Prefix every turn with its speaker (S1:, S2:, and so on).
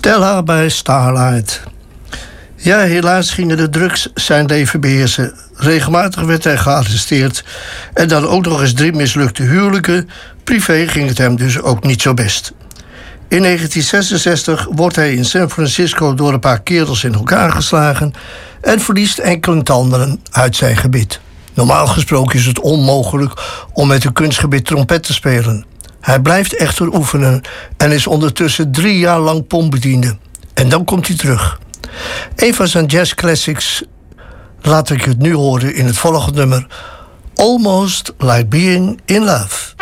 S1: Stella bij Starlight. Ja, helaas gingen de drugs zijn leven beheersen. Regelmatig werd hij gearresteerd. En dan ook nog eens 3 mislukte huwelijken. Privé ging het hem dus ook niet zo best. In 1966 wordt hij in San Francisco door een paar kerels in elkaar geslagen en verliest enkele tanden uit zijn gebit. Normaal gesproken is het onmogelijk om met een kunstgebit trompet te spelen. Hij blijft echter oefenen en is ondertussen 3 jaar lang pompbediende. En dan komt hij terug. Een van zijn jazzclassics laat ik het nu horen in het volgende nummer. Almost Like Being in Love.